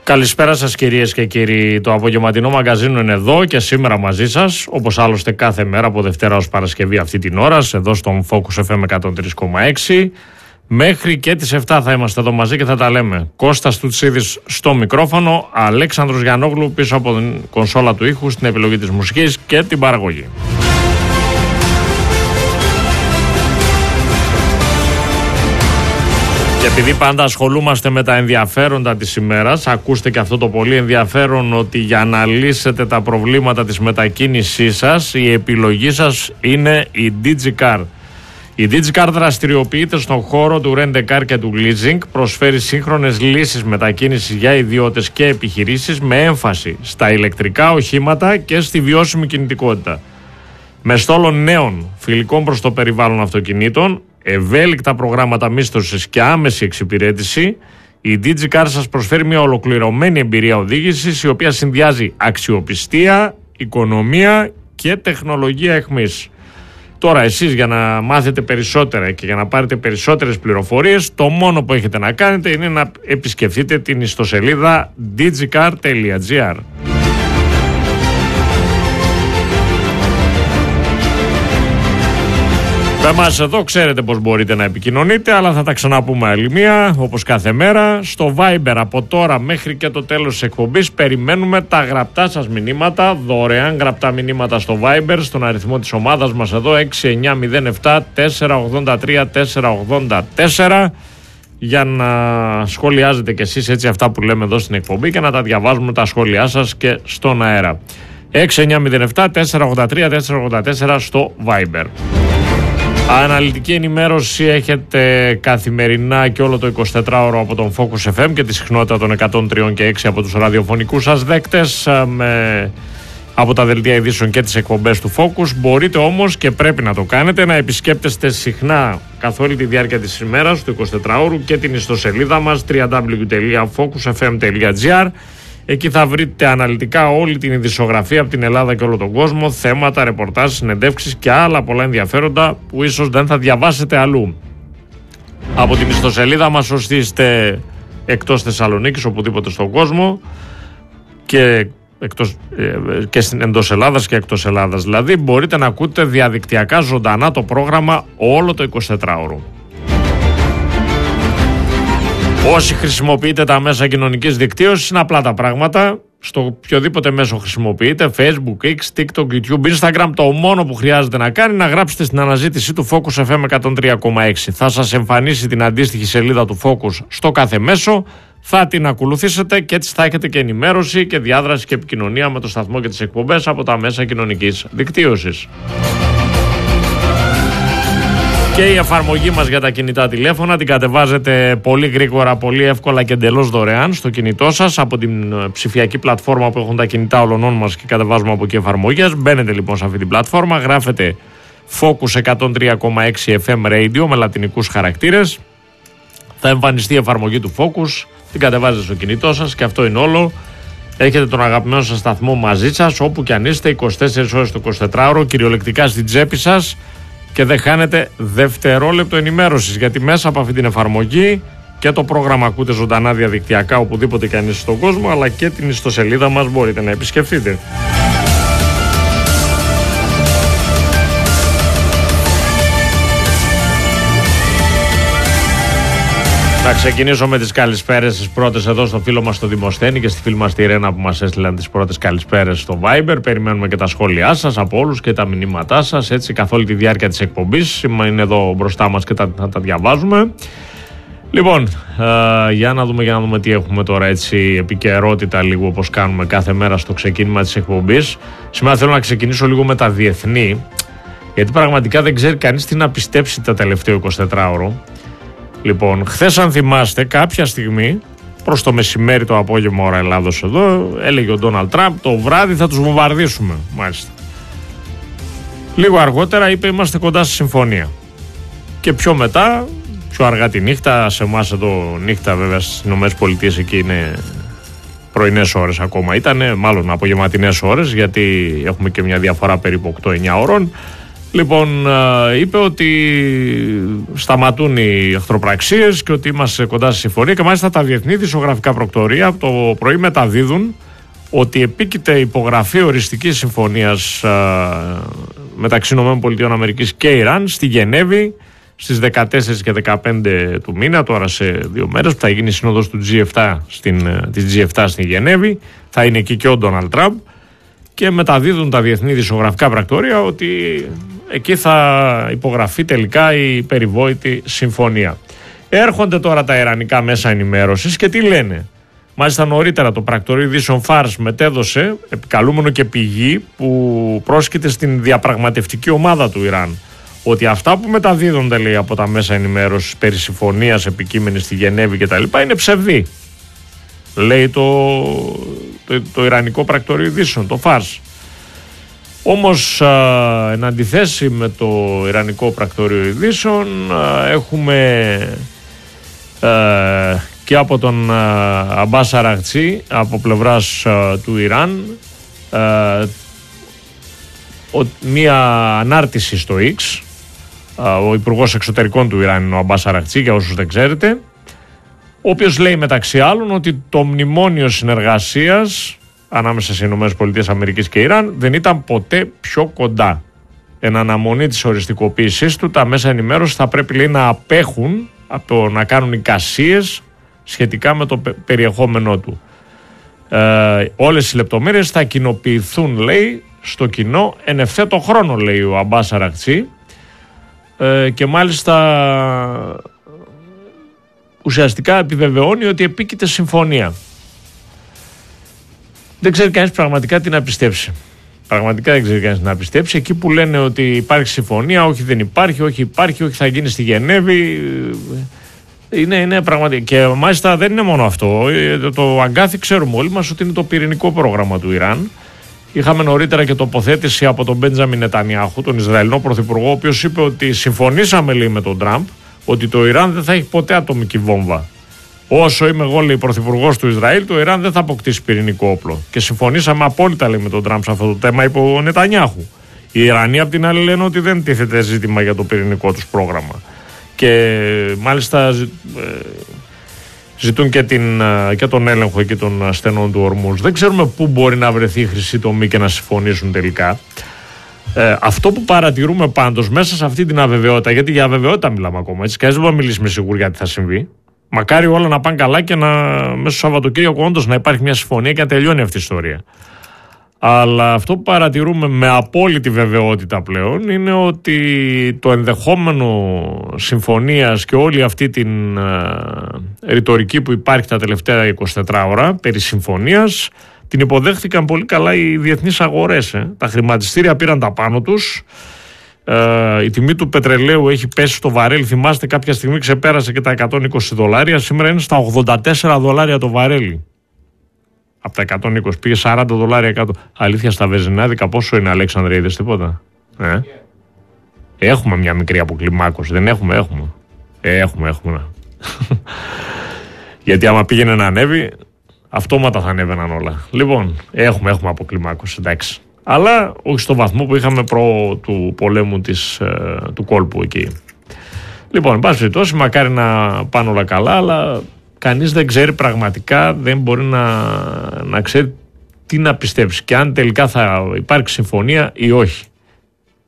Καλησπέρα σας κυρίες και κύριοι. Το απογευματινό μαγκαζίνο είναι εδώ και σήμερα μαζί σας, όπως άλλωστε κάθε μέρα από Δευτέρα ως Παρασκευή αυτή την ώρα, εδώ στον Focus FM 103,6. Μέχρι και τις 7 θα είμαστε εδώ μαζί και θα τα λέμε. Κώστας Τουτσίδης στο μικρόφωνο, Αλέξανδρος Γιαννόγλου πίσω από την κονσόλα του ήχου, στην επιλογή της μουσικής και την παραγωγή. Και επειδή πάντα ασχολούμαστε με τα ενδιαφέροντα της ημέρας, ακούστε και αυτό το πολύ ενδιαφέρον, ότι για να λύσετε τα προβλήματα της μετακίνησής σας, η επιλογή σας είναι η DigiCar. Η DigiCar δραστηριοποιείται στον χώρο του Rent a Car και του Leasing, προσφέρει σύγχρονες λύσεις μετακίνησης για ιδιώτες και επιχειρήσεις με έμφαση στα ηλεκτρικά οχήματα και στη βιώσιμη κινητικότητα. Με στόλο νέων φιλικών προς το περιβάλλον αυτοκινήτων, ευέλικτα προγράμματα μίσθωσης και άμεση εξυπηρέτηση, η DigiCar σας προσφέρει μια ολοκληρωμένη εμπειρία οδήγησης, η οποία συνδυάζει αξιοπιστία, οικονομία και τεχνολογία εχμής. Τώρα εσείς, για να μάθετε περισσότερα και για να πάρετε περισσότερες πληροφορίες, το μόνο που έχετε να κάνετε είναι να επισκεφτείτε την ιστοσελίδα digicar.gr. Με εμάς εδώ ξέρετε πως μπορείτε να επικοινωνείτε, αλλά θα τα ξαναπούμε άλλη μία, όπως κάθε μέρα. Στο Viber από τώρα μέχρι και το τέλος της εκπομπής περιμένουμε τα γραπτά σας μηνύματα, δωρεάν γραπτά μηνύματα στο Viber, στον αριθμό της ομάδας μας εδώ 6907 483 484, για να σχολιάζετε κι εσείς έτσι αυτά που λέμε εδώ στην εκπομπή και να τα διαβάζουμε τα σχόλιά σας και στον αέρα. 6907 483 484 στο Viber. Αναλυτική ενημέρωση έχετε καθημερινά και όλο το 24ωρο από τον Focus FM και τη συχνότητα των 103 και 6 από τους ραδιοφωνικούς σας δέκτες, από τα δελτία ειδήσεων και τις εκπομπές του Focus. Μπορείτε όμως και πρέπει να το κάνετε, να επισκέπτεστε συχνά καθ' όλη τη διάρκεια της ημέρας του 24ωρου και την ιστοσελίδα μας www.focusfm.gr. Εκεί θα βρείτε αναλυτικά όλη την ειδησιογραφία από την Ελλάδα και όλο τον κόσμο, θέματα, ρεπορτάζ, συνεντεύξεις και άλλα πολλά ενδιαφέροντα που ίσως δεν θα διαβάσετε αλλού. Από την ιστοσελίδα μας, όσοι είστε εκτός Θεσσαλονίκης, οπουδήποτε στον κόσμο, και εντός Ελλάδας και εκτός Ελλάδας, δηλαδή μπορείτε να ακούτε διαδικτυακά ζωντανά το πρόγραμμα όλο το 24ωρο. Όσοι χρησιμοποιείτε τα μέσα κοινωνικής δικτύωσης, είναι απλά τα πράγματα. Στο οποιοδήποτε μέσο χρησιμοποιείτε, Facebook, X, TikTok, YouTube, Instagram, το μόνο που χρειάζεται να κάνει είναι να γράψετε στην αναζήτησή του Focus FM 103,6. Θα σας εμφανίσει την αντίστοιχη σελίδα του Focus στο κάθε μέσο, θα την ακολουθήσετε και έτσι θα έχετε και ενημέρωση και διάδραση και επικοινωνία με το σταθμό και τις εκπομπές από τα μέσα κοινωνικής δικτύωσης. Και η εφαρμογή μας για τα κινητά τηλέφωνα την κατεβάζετε πολύ γρήγορα, πολύ εύκολα και εντελώς δωρεάν στο κινητό σας από την ψηφιακή πλατφόρμα που έχουν τα κινητά όλων μας και κατεβάζουμε από εκεί εφαρμογές. Μπαίνετε λοιπόν σε αυτή την πλατφόρμα, γράφετε Focus 103,6 FM Radio με λατινικούς χαρακτήρες. Θα εμφανιστεί η εφαρμογή του Focus, την κατεβάζετε στο κινητό σας και αυτό είναι όλο. Έχετε τον αγαπημένο σας σταθμό μαζί σας όπου και αν είστε, 24 ώρες το 24ωρο, κυριολεκτικά στην τσέπη σας. Και δεν χάνετε δευτερόλεπτο ενημέρωσης, γιατί μέσα από αυτή την εφαρμογή και το πρόγραμμα ακούτε ζωντανά διαδικτυακά οπουδήποτε και αν είστε στον κόσμο, αλλά και την ιστοσελίδα μας μπορείτε να επισκεφτείτε. Θα ξεκινήσω με τις καλησπέρες, τις πρώτες εδώ στο φίλο μας το Δημοσθένη και στη φίλη μας τη Ρένα που μας έστειλαν τις πρώτες καλησπέρες στο Viber. Περιμένουμε και τα σχόλιά σας από όλους και τα μηνύματά σας, έτσι καθ' όλη τη διάρκεια της εκπομπής. Είναι εδώ μπροστά μας και θα τα διαβάζουμε. Λοιπόν, για να δούμε τι έχουμε τώρα, έτσι επικαιρότητα λίγο όπως κάνουμε κάθε μέρα στο ξεκίνημα της εκπομπής. Σήμερα θέλω να ξεκινήσω λίγο με τα διεθνή, γιατί πραγματικά δεν ξέρει κανείς τι να πιστέψει τα τελευταία 24ωρο. Λοιπόν, χθες αν θυμάστε κάποια στιγμή προς το μεσημέρι, το απόγευμα ώρα Ελλάδος εδώ, έλεγε ο Ντόναλντ Τραμπ το βράδυ θα τους βομβαρδίσουμε, μάλιστα. Λίγο αργότερα είπε είμαστε κοντά στη συμφωνία. Και πιο μετά, πιο αργά τη νύχτα, σε εμάς εδώ νύχτα βέβαια στις ΗΠΑ εκεί είναι πρωινές ώρες ακόμα ήτανε, μάλλον απογευματινές ώρες, γιατί έχουμε και μια διαφορά περίπου 8-9 ώρων. Λοιπόν, είπε ότι σταματούν οι εχθροπραξίες και ότι είμαστε κοντά στη συμφωνία, και μάλιστα τα διεθνή δισογραφικά προκτορία το πρωί μεταδίδουν ότι επίκειται υπογραφή οριστικής συμφωνίας μεταξύ ΗΠΑ και Ιράν στη Γενέβη στις 14 και 15 του μήνα, τώρα σε 2 μέρες, που θα γίνει η σύνοδος του G7 της G7 στην Γενέβη. Θα είναι εκεί και ο Ντόναλντ Τραμπ, και μεταδίδουν τα διεθνή δισογραφικά πρακτορία ότι εκεί θα υπογραφεί τελικά η περιβόητη συμφωνία. Έρχονται τώρα τα ιρανικά μέσα ενημέρωσης και τι λένε. Μάλιστα νωρίτερα το πρακτορείο ειδήσεων Fars μετέδωσε, επικαλούμενο και πηγή που πρόσκειται στην διαπραγματευτική ομάδα του Ιράν, ότι αυτά που μεταδίδονται, λέει, από τα μέσα ενημέρωσης περί συμφωνίας επικείμενης στη Γενέβη κτλ. Είναι ψευδή. Λέει το ιρανικό πρακτορείο ειδήσεων, το Fars. Όμως, εν αντιθέσει με το ιρανικό πρακτορείο ειδήσεων, έχουμε και από τον Αμπάς Αραγτσί, από πλευράς του Ιράν, μία ανάρτηση στο X. Ο Υπουργός Εξωτερικών του Ιράν είναι ο Αμπάς Αραγτσί, για όσους δεν ξέρετε, ο οποίος λέει μεταξύ άλλων ότι το μνημόνιο συνεργασίας ανάμεσα στις ΗΠΑ και Ιράν δεν ήταν ποτέ πιο κοντά. Εν αναμονή της οριστικοποίησής του, τα μέσα ενημέρωσης θα πρέπει, λέει, να απέχουν από να κάνουν εικασίες σχετικά με το περιεχόμενό του. Όλες οι λεπτομέρειες θα κοινοποιηθούν, λέει, στο κοινό εν ευθέτω χρόνο, λέει ο Αμπάς Αραγτσί, και μάλιστα ουσιαστικά επιβεβαιώνει ότι επίκειται συμφωνία. Δεν ξέρει κανείς πραγματικά τι να πιστέψει. Πραγματικά δεν ξέρει κανείς τι να πιστέψει. Εκεί που λένε ότι υπάρχει συμφωνία, όχι δεν υπάρχει, όχι υπάρχει, όχι θα γίνει στη Γενέβη. Είναι πραγματικά. Και μάλιστα δεν είναι μόνο αυτό. Το αγκάθι ξέρουμε όλοι μας ότι είναι το πυρηνικό πρόγραμμα του Ιράν. Είχαμε νωρίτερα και τοποθέτηση από τον Μπέντζαμιν Νετανιάχου, τον Ισραηλινό πρωθυπουργό, ο οποίος είπε ότι συμφωνήσαμε, λέει, με τον Τραμπ ότι το Ιράν δεν θα έχει ποτέ ατομική βόμβα. Όσο είμαι εγώ, λέει, πρωθυπουργός του Ισραήλ, το Ιράν δεν θα αποκτήσει πυρηνικό όπλο. Και συμφωνήσαμε απόλυτα, λέει, με τον Τραμπ σε αυτό το θέμα, είπε ο Νετανιάχου. Οι Ιρανοί απ' την άλλη λένε ότι δεν τίθεται ζήτημα για το πυρηνικό τους πρόγραμμα. Και μάλιστα ζητούν και τον έλεγχο εκεί των στενών του Ορμούζ. Δεν ξέρουμε πού μπορεί να βρεθεί η χρυσή τομή και να συμφωνήσουν τελικά. Αυτό που παρατηρούμε πάντως μέσα σε αυτή την αβεβαιότητα, γιατί για αβεβαιότητα μιλάμε ακόμα, έτσι, κανείς δεν μπορεί να μιλήσει με σιγουριά τι θα συμβεί. Μακάρι όλα να πάνε καλά και μέσα στο Σαββατοκύριακο όντως να υπάρχει μια συμφωνία και να τελειώνει αυτή η ιστορία. Αλλά αυτό που παρατηρούμε με απόλυτη βεβαιότητα πλέον είναι ότι το ενδεχόμενο συμφωνίας και όλη αυτή την ρητορική που υπάρχει τα τελευταία 24 ώρα περί συμφωνίας την υποδέχθηκαν πολύ καλά οι διεθνείς αγορές. Τα χρηματιστήρια πήραν τα πάνω τους. Η τιμή του πετρελαίου έχει πέσει στο βαρέλι. Θυμάστε, κάποια στιγμή ξεπέρασε και τα $120. Σήμερα είναι στα $84 το βαρέλι. Από τα 120 πήγε $40 κάτω. Αλήθεια, στα βεζινάδικα πόσο είναι, Αλέξανδρε, είδες τίποτα? Έχουμε μια μικρή αποκλιμάκωση. Δεν έχουμε. Έχουμε. Γιατί άμα πήγαινε να ανέβει, αυτόματα θα ανέβαιναν όλα. Λοιπόν, έχουμε αποκλιμάκωση, εντάξει. Αλλά όχι στο βαθμό που είχαμε προ του πολέμου του κόλπου εκεί. Λοιπόν, εν πάση περιπτώσει, μακάρι να πάνε όλα καλά, αλλά κανείς δεν ξέρει πραγματικά, δεν μπορεί να ξέρει τι να πιστέψει και αν τελικά θα υπάρξει συμφωνία ή όχι.